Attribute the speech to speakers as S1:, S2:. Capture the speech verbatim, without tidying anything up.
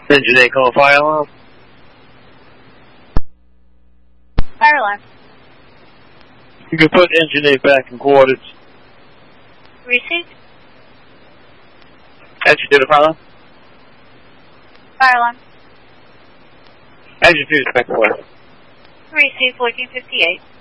S1: Engine eight, call fire alarm.
S2: Fire alarm.
S1: You can put engine eight back in quarters.
S2: Received.
S1: Engine two to fire alarm.
S2: Fire alarm.
S1: Engine two is back in quarters.
S2: Received, fourteen fifty-eight.